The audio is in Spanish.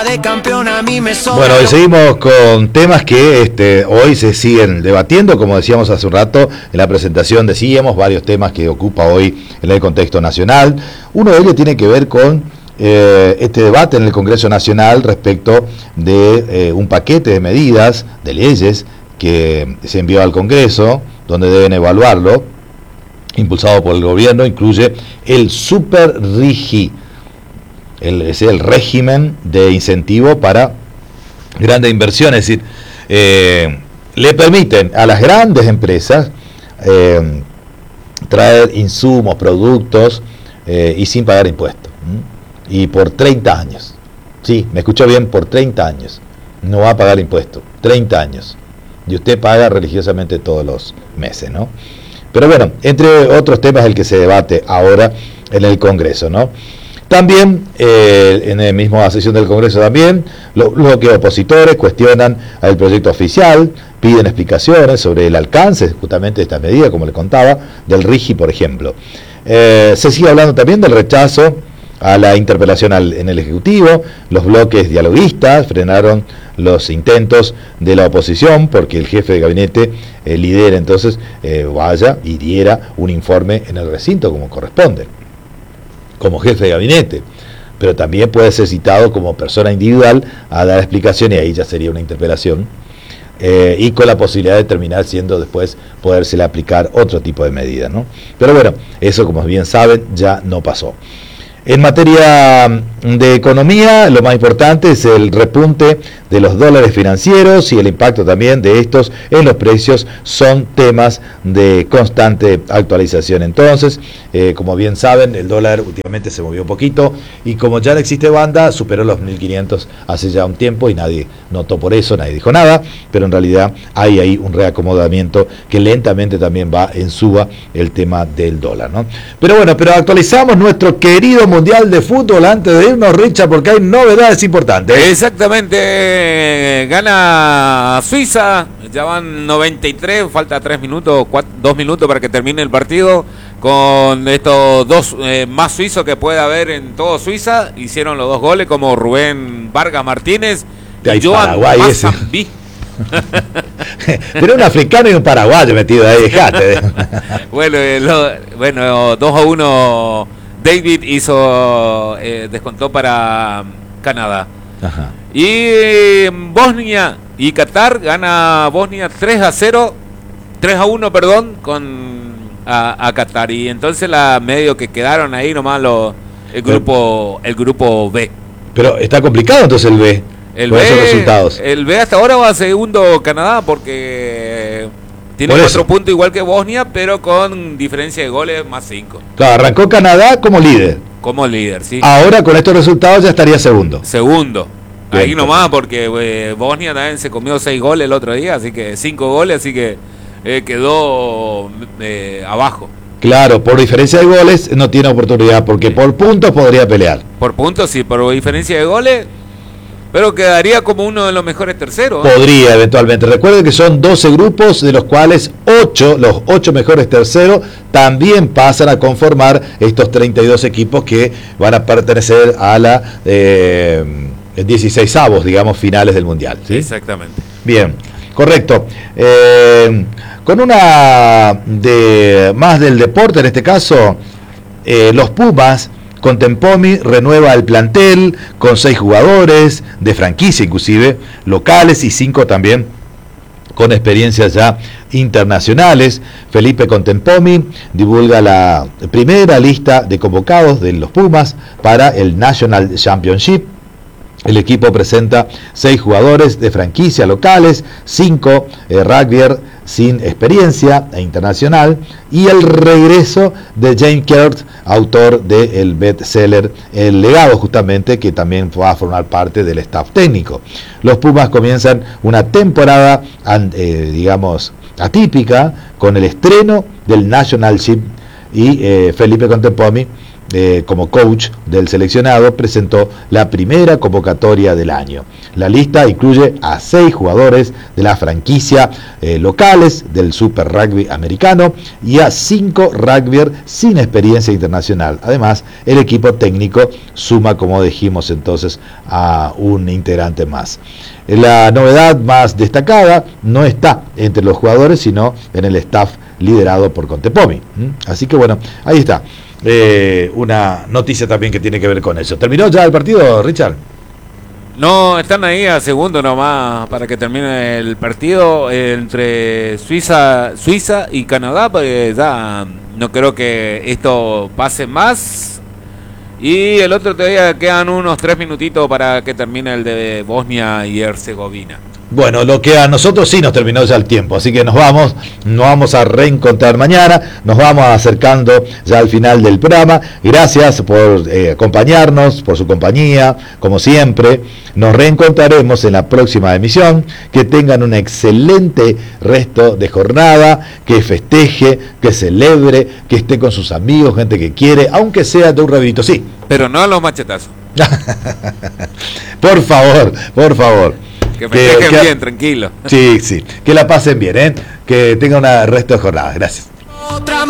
De campeón a mí me sobra. Bueno, y seguimos con temas que hoy se siguen debatiendo, como decíamos hace un rato, en la presentación decíamos varios temas que ocupa hoy en el contexto nacional. Uno de ellos tiene que ver con este debate en el Congreso Nacional respecto de un paquete de medidas, de leyes, que se envió al Congreso, donde deben evaluarlo, impulsado por el gobierno. Incluye el Super RIGI, es el régimen de incentivo para grandes inversiones, es decir, le permiten a las grandes empresas traer insumos, productos y sin pagar impuestos. Y por 30 años. Sí, me escuchó bien, por 30 años. No va a pagar impuestos. 30 años. Y usted paga religiosamente todos los meses, ¿no? Pero bueno, entre otros temas el que se debate ahora en el Congreso, ¿no? También, en la misma sesión del Congreso también, los bloques opositores cuestionan al proyecto oficial, piden explicaciones sobre el alcance justamente de esta medida, como le contaba, del RIGI, por ejemplo. Se sigue hablando también del rechazo a la interpelación en el Ejecutivo. Los bloques dialoguistas frenaron los intentos de la oposición porque el jefe de gabinete lidera entonces, vaya y diera un informe en el recinto como corresponde, como jefe de gabinete, pero también puede ser citado como persona individual a dar explicación, y ahí ya sería una interpelación, y con la posibilidad de terminar siendo después podérsele aplicar otro tipo de medida, ¿no? Pero bueno, eso, como bien saben, ya no pasó. En materia de economía, lo más importante es el repunte de los dólares financieros y el impacto también de estos en los precios son temas de constante actualización. Entonces, como bien saben, el dólar últimamente se movió un poquito y como ya no existe banda, superó los 1.500 hace ya un tiempo y nadie notó por eso, nadie dijo nada, pero en realidad hay ahí un reacomodamiento que lentamente también va en suba el tema del dólar, ¿no? Pero bueno, actualizamos nuestro querido Mundial de Fútbol antes de irnos, Richard, porque hay novedades importantes. Exactamente, gana Suiza, ya van 93, falta 2 minutos para que termine el partido, con estos dos más suizos que puede haber en todo Suiza, hicieron los 2 goles, como Rubén Vargas Martínez y Joan Mazambi. Pero un africano y un paraguayo metido ahí, dejate. Bueno, 2-1. David descontó para Canadá. Ajá. Y Bosnia y Qatar gana Bosnia 3-1, perdón, a Qatar. Y entonces medio que quedaron ahí nomás el grupo B. Pero está complicado entonces el B. Con esos resultados. El B hasta ahora va a segundo Canadá porque tiene 4 puntos igual que Bosnia, pero con diferencia de goles más 5. Claro, arrancó Canadá como líder. Como líder, sí. Ahora con estos resultados ya estaría segundo. Bien, ahí nomás, porque Bosnia también se comió 6 goles el otro día, así que 5 goles, así que quedó abajo. Claro, por diferencia de goles no tiene oportunidad, porque sí, por puntos podría pelear. Por puntos sí, por diferencia de goles, pero quedaría como uno de los mejores terceros. Podría eventualmente. Recuerden que son 12 grupos, de los cuales los 8 mejores terceros también pasan a conformar estos 32 equipos que van a pertenecer a la 16avos, digamos, finales del Mundial, ¿sí? Exactamente. Bien, correcto. Con una más del deporte, en este caso, los Pumas, Contempomi renueva el plantel con 6 jugadores de franquicia, inclusive locales, y 5 también con experiencias ya internacionales. Felipe Contempomi divulga la primera lista de convocados de los Pumas para el National Championship. El equipo presenta 6 jugadores de franquicia locales, 5 rugbyers sin experiencia e internacional, y el regreso de James Kurt, autor del bestseller El Legado, justamente, que también va a formar parte del staff técnico. Los Pumas comienzan una temporada, digamos, atípica, con el estreno del National Chip, y Felipe Contempomi como coach del seleccionado, presentó la primera convocatoria del año. La lista incluye a 6 jugadores de la franquicia locales del Super Rugby americano y a 5 rugbyers sin experiencia internacional. Además, el equipo técnico suma, como dijimos entonces, a un integrante más. La novedad más destacada no está entre los jugadores, sino en el staff liderado por Contepomi. Así que bueno, ahí está. Una noticia también que tiene que ver con eso. ¿Terminó ya el partido, Richard? No, están ahí a segundo nomás para que termine el partido entre Suiza y Canadá, porque ya no creo que esto pase más. Y el otro todavía quedan unos 3 minutitos para que termine el de Bosnia y Herzegovina. Bueno, lo que a nosotros sí nos terminó ya el tiempo, así que nos vamos a reencontrar mañana, nos vamos acercando ya al final del programa. Gracias por acompañarnos, por su compañía, como siempre. Nos reencontraremos en la próxima emisión. Que tengan un excelente resto de jornada, que festeje, que celebre, que esté con sus amigos, gente que quiere, aunque sea de un rabito, sí. Pero no a los machetazos. Por favor, por favor. Que festejen bien, tranquilo. Sí, que la pasen bien, que tengan un resto de jornada. Gracias. Otra